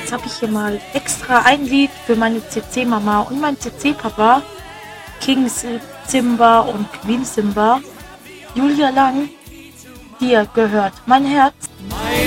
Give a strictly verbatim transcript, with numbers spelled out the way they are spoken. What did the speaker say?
jetzt habe ich hier mal extra ein Lied für meine C C-Mama und meinen C C-Papa. King Simba und Queen Simba. Julia Lang, dir gehört mein Herz. Meine